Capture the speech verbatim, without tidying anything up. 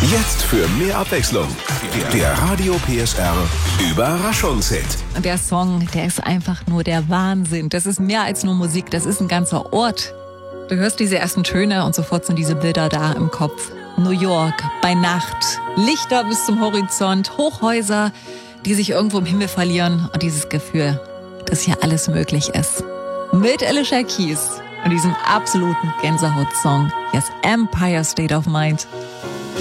Jetzt für mehr Abwechslung. Der Radio P S R Überraschungshit. Und der Song, der ist einfach nur der Wahnsinn. Das ist mehr als nur Musik, das ist ein ganzer Ort. Du hörst diese ersten Töne und sofort sind diese Bilder da im Kopf. New York, bei Nacht, Lichter bis zum Horizont, Hochhäuser, die sich irgendwo im Himmel verlieren und dieses Gefühl, dass hier alles möglich ist. Mit Alicia Keys und diesem absoluten Gänsehaut-Song. Yes, Empire State of Mind.